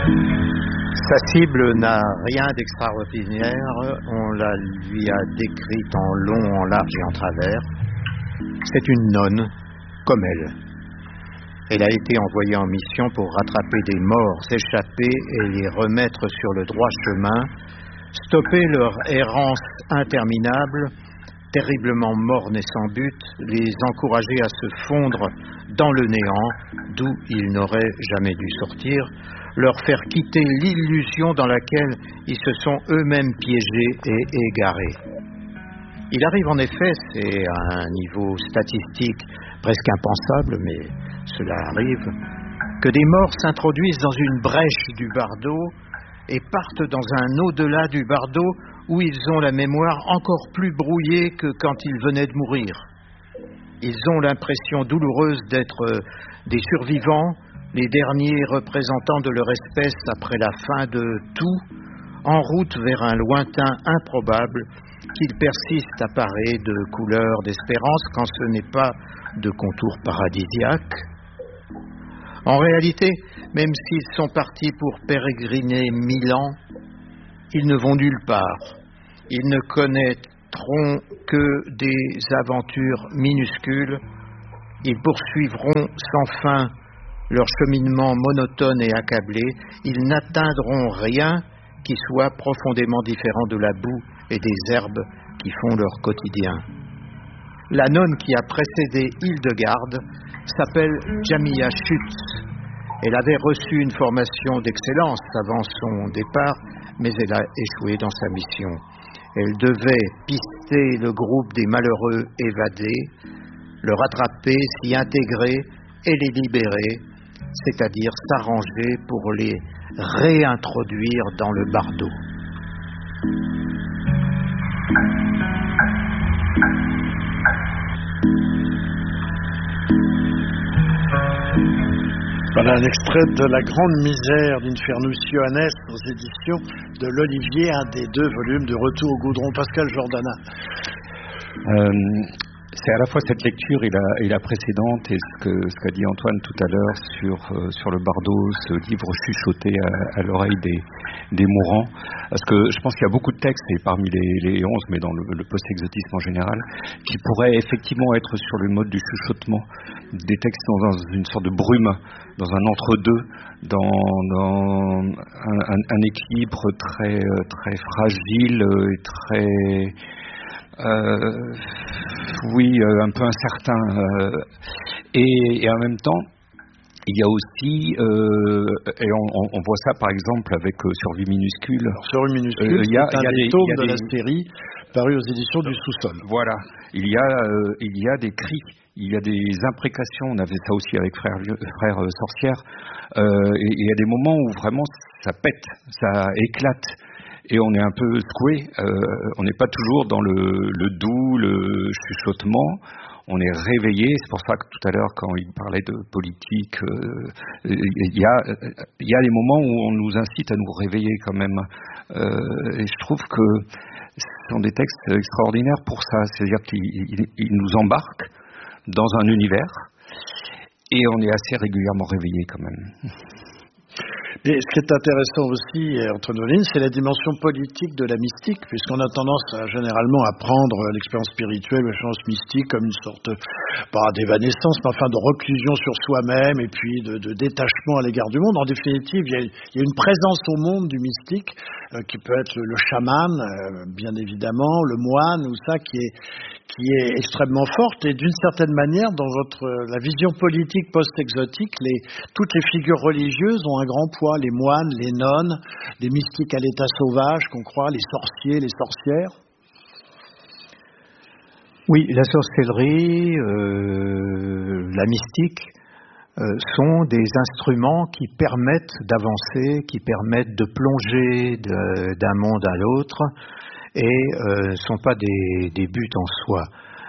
Sa cible n'a rien d'extraordinaire, on la lui a décrite en long, en large et en travers. C'est une nonne, comme elle. Elle a été envoyée en mission pour rattraper des morts échappés et les remettre sur le droit chemin, stopper leur errance interminable, terriblement morne et sans but, les encourager à se fondre dans le néant, d'où ils n'auraient jamais dû sortir, leur faire quitter l'illusion dans laquelle ils se sont eux-mêmes piégés et égarés. Il arrive en effet, c'est à un niveau statistique presque impensable, mais cela arrive, que des morts s'introduisent dans une brèche du bardeau et partent dans un au-delà du bardeau où ils ont la mémoire encore plus brouillée que quand ils venaient de mourir. Ils ont l'impression douloureuse d'être des survivants, les derniers représentants de leur espèce après la fin de tout, en route vers un lointain improbable qu'ils persistent à parer de couleurs d'espérance quand ce n'est pas de contours paradisiaques. En réalité, même s'ils sont partis pour pérégriner 1000 ans, ils ne vont nulle part. Ils ne connaîtront que des aventures minuscules. Ils poursuivront sans fin leur cheminement monotone et accablé. Ils n'atteindront rien qui soit profondément différent de la boue et des herbes qui font leur quotidien. La nonne qui a précédé Hildegarde s'appelle Jamia Schütz. Elle avait reçu une formation d'excellence avant son départ, mais elle a échoué dans sa mission. Elle devait pister le groupe des malheureux évadés, le rattraper, s'y intégrer et les libérer, c'est-à-dire s'arranger pour les réintroduire dans le bardeau. Voilà un extrait de La Grande Misère d'Infernus Johannes aux éditions de l'Olivier, un des 2 volumes de Retour au goudron. Pascal Jordana. C'est à la fois cette lecture et la précédente et ce qu'a dit Antoine tout à l'heure sur le bardeau, ce livre chuchoté à l'oreille des mourants. Parce que je pense qu'il y a beaucoup de textes, et parmi les 11, mais dans le post-exotisme en général, qui pourraient effectivement être sur le mode du chuchotement, des textes dans une sorte de brume, dans un entre-deux, dans un équilibre très, très fragile et très... un peu incertain. Et en même temps, il y a aussi, et on voit ça par exemple avec Survie minuscule. Survie minuscule, c'est un des tomes de la série paru aux éditions du Sous-sol. Voilà, il y a des cris, il y a des imprécations. On avait ça aussi avec Frère Sorcière. Et il y a des moments où vraiment ça pète, ça éclate. Et on est un peu secoué, on n'est pas toujours dans le doux, le chuchotement, on est réveillé. C'est pour ça que tout à l'heure, quand il parlait de politique, il y a des moments où on nous incite à nous réveiller quand même. Et je trouve que ce sont des textes extraordinaires pour ça, c'est-à-dire qu'ils nous embarquent dans un univers et on est assez régulièrement réveillé quand même. Et ce qui est intéressant aussi, Antoine Voline, c'est la dimension politique de la mystique, puisqu'on a tendance généralement à prendre l'expérience spirituelle, l'expérience mystique comme une sorte, pas d'évanescence, mais enfin de reclusion sur soi-même et puis de détachement à l'égard du monde. En définitive, il y a une présence au monde du mystique qui peut être le chaman, bien évidemment, le moine, ou ça qui est extrêmement forte. Et d'une certaine manière, dans la vision politique post-exotique, toutes les figures religieuses ont un grand poids. Les moines, les nonnes, les mystiques à l'état sauvage qu'on croit, les sorciers, les sorcières. Oui, la sorcellerie, la mystique sont des instruments qui permettent d'avancer, qui permettent de plonger d'un monde à l'autre et ne sont pas des buts en soi.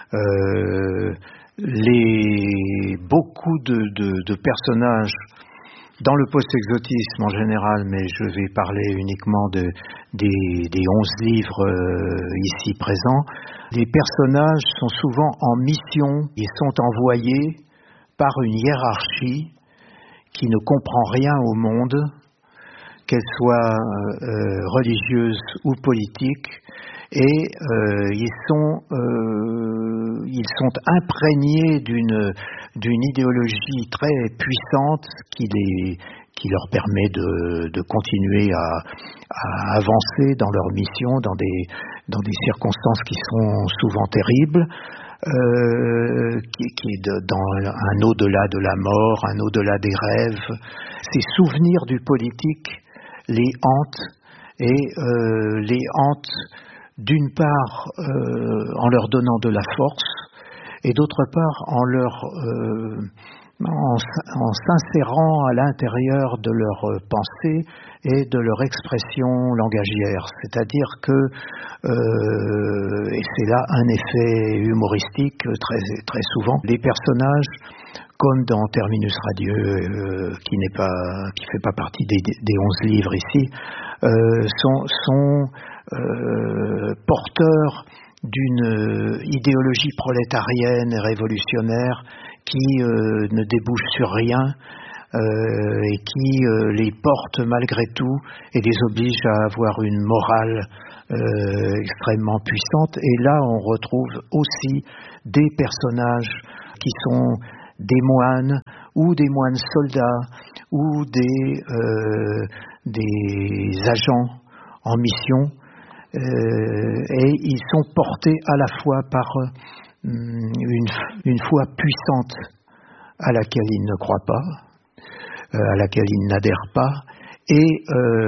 Beaucoup de personnages dans le post-exotisme en général, mais je vais parler uniquement des 11 livres ici présents, les personnages sont souvent en mission, ils sont envoyés par une hiérarchie qui ne comprend rien au monde, qu'elles soient religieuses ou politiques, et ils sont imprégnés d'une idéologie très puissante qui leur permet de continuer à avancer dans leur mission dans des circonstances qui sont souvent terribles, qui est dans un au-delà de la mort, un au-delà des rêves. Ces souvenirs du politique les hantent, et les hantent d'une part en leur donnant de la force, et d'autre part en s'insérant à l'intérieur de leur pensée et de leur expression langagière. C'est-à-dire que, et c'est là un effet humoristique très souvent, les personnages, comme dans Terminus Radieux, qui fait pas partie des 11 livres ici, sont porteurs d'une idéologie prolétarienne et révolutionnaire qui ne débouche sur rien, et qui les porte malgré tout et les oblige à avoir une morale extrêmement puissante. Et là, on retrouve aussi des personnages qui sont des moines ou des moines soldats ou des agents en mission, et ils sont portés à la fois par une foi puissante à laquelle ils ne croient pas, à laquelle ils n'adhèrent pas, et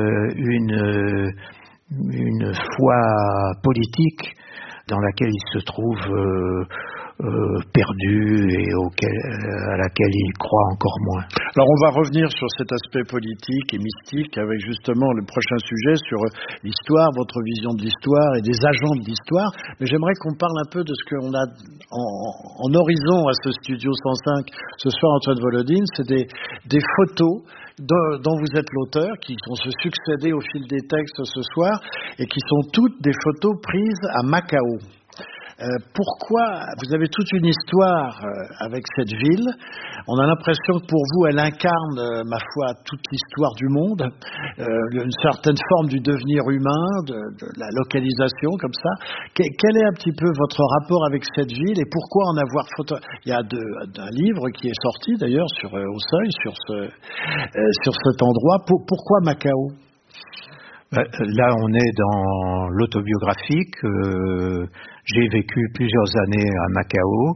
une foi politique dans laquelle ils se trouvent perdus et à laquelle ils croient encore moins. Alors on va revenir sur cet aspect politique et mystique avec justement le prochain sujet sur l'histoire, votre vision de l'histoire et des agents de l'histoire. Mais j'aimerais qu'on parle un peu de ce qu'on a en horizon à ce studio 105 ce soir, Antoine Volodine. C'est des photos dont vous êtes l'auteur, qui vont se succéder au fil des textes ce soir, et qui sont toutes des photos prises à Macao. Pourquoi vous avez toute une histoire avec cette ville? On a l'impression que pour vous, elle incarne, ma foi, toute l'histoire du monde, une certaine forme du devenir humain, de la localisation, comme ça. Quel est un petit peu votre rapport avec cette ville, et pourquoi en avoir photo? Il y a un livre qui est sorti d'ailleurs au Seuil sur cet endroit. Pourquoi Macao? Là, on est dans l'autobiographique. J'ai vécu plusieurs années à Macao.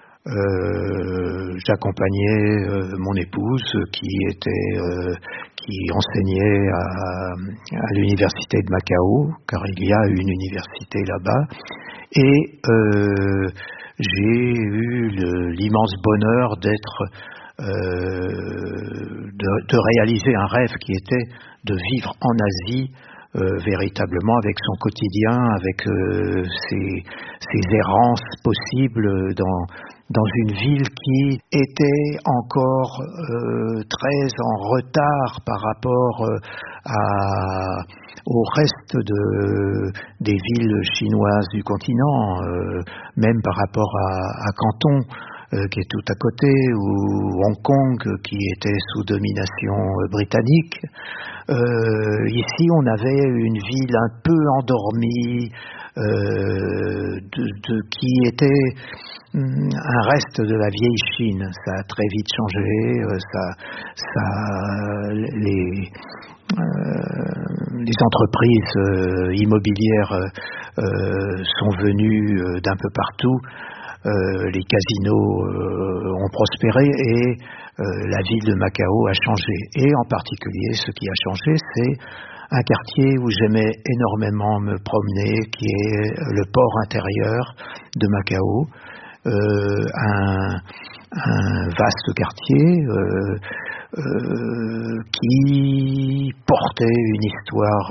J'accompagnais mon épouse qui enseignait à l'université de Macao, car il y a une université là-bas. Et j'ai eu l'immense bonheur de réaliser un rêve qui était de vivre en Asie, véritablement avec son quotidien, avec ses errances possibles dans une ville qui était encore très en retard par rapport au reste des villes chinoises du continent, même par rapport à Canton, qui est tout à côté, ou Hong Kong, qui était sous domination britannique. Ici, on avait une ville un peu endormie, qui était un reste de la vieille Chine. Ça a très vite changé. Les entreprises immobilières sont venues d'un peu partout. Les casinos ont prospéré, et la ville de Macao a changé. Et en particulier, ce qui a changé, c'est un quartier où j'aimais énormément me promener, qui est le port intérieur de Macao, un vaste quartier qui portait une histoire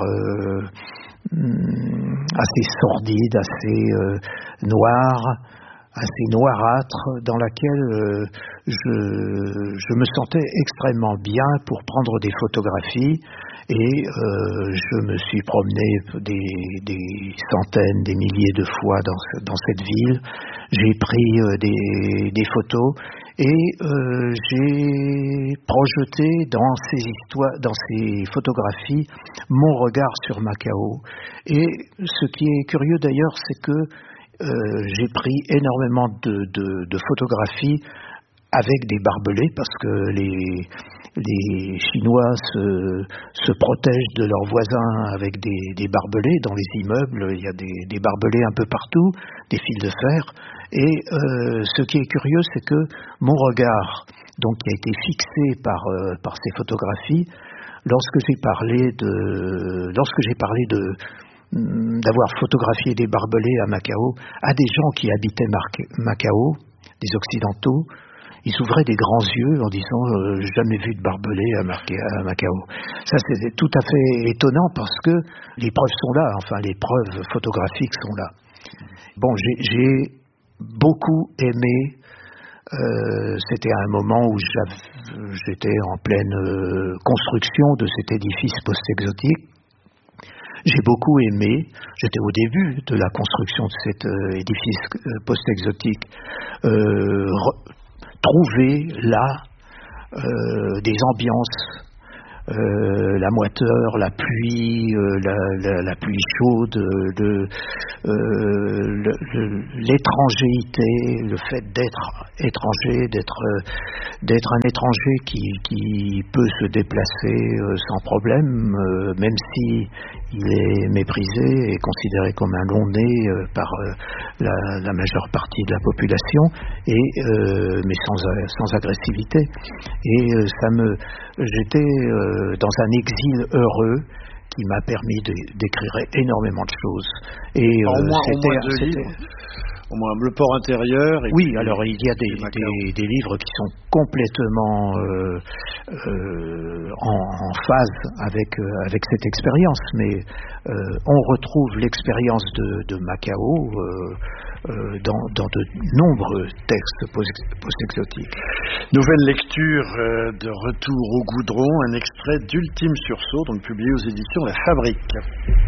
assez sordide, assez noire, assez noirâtre, dans laquelle je me sentais extrêmement bien pour prendre des photographies, et je me suis promené des centaines, des milliers de fois dans cette ville. J'ai pris des photos, Et j'ai projeté dans ces photographies, mon regard sur Macao. Et ce qui est curieux d'ailleurs, c'est que j'ai pris énormément de photographies avec des barbelés, parce que les Chinois se protègent de leurs voisins avec des barbelés. Dans les immeubles, il y a des barbelés un peu partout, des fils de fer. Et ce qui est curieux, c'est que mon regard, donc, qui a été fixé par ces photographies, lorsque j'ai parlé d'avoir photographié des barbelés à Macao, à des gens qui habitaient Macao, des Occidentaux, ils ouvraient des grands yeux en disant « jamais vu de barbelés à Macao ». Ça, c'est tout à fait étonnant, parce que les preuves sont là, enfin les preuves photographiques sont là. Bon, j'ai beaucoup aimé, c'était à un moment où j'étais en pleine construction de cet édifice post-exotique. J'ai beaucoup aimé, j'étais au début de la construction de cet édifice post-exotique, trouver là des ambiances, la moiteur, la pluie, la pluie chaude, l'étrangéité, le fait d'être étranger, d'être un étranger qui peut se déplacer sans problème, même si il est méprisé et considéré comme un long-nez par la majeure partie de la population, mais sans agressivité. Et j'étais dans un exil heureux qui m'a permis d'écrire énormément de choses. Et au moins le port intérieur. Et oui, puis, alors il y a des livres qui sont complètement en phase avec cette expérience, mais on retrouve l'expérience de Macao dans de nombreux textes post-exotiques. Nouvelle lecture de Retour au goudron, un extrait d'Ultime Sursaut, donc publié aux éditions La Fabrique.